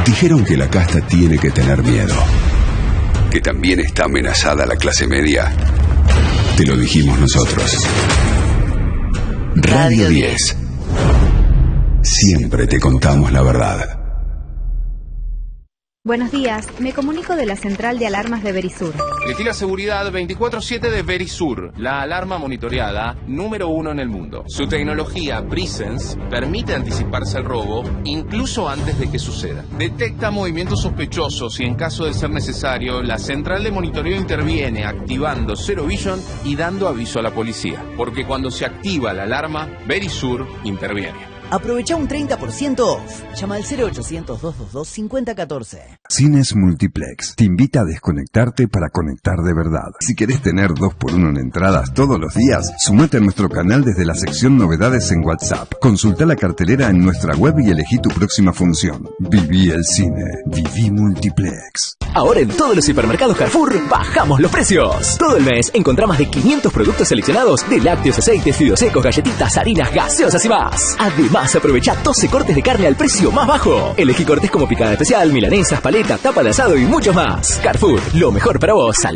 Dijeron que la casta tiene que tener miedo, que también está amenazada la clase media. Te lo dijimos nosotros. Radio 10. Siempre te contamos la verdad. Buenos días, me comunico de la central de alarmas de Verisur. Estila Seguridad 24/7 de Verisur, la alarma monitoreada número 1 en el mundo. Su tecnología Presence permite anticiparse al robo incluso antes de que suceda. Detecta movimientos sospechosos y en caso de ser necesario, la central de monitoreo interviene activando Zero Vision y dando aviso a la policía. Porque cuando se activa la alarma, Verisur interviene. Aprovecha un 30% off. Llama al 0800-222-5014. Cines Multiplex te invita a desconectarte para conectar de verdad. Si querés tener 2x1 en entradas todos los días, sumate a nuestro canal desde la sección Novedades en WhatsApp. Consulta la cartelera en nuestra web y elegí tu próxima función. Viví el cine. Viví Multiplex. Ahora en todos los hipermercados Carrefour bajamos los precios. Todo el mes encontrá más de 500 productos seleccionados de lácteos, aceites, fideos secos, galletitas, harinas, gaseosas y más. Además, aprovecha 12 cortes de carne al precio más bajo. Elegí cortes como picada especial, milanesas, paleta, tapa de asado y muchos más. Carrefour, lo mejor para vos.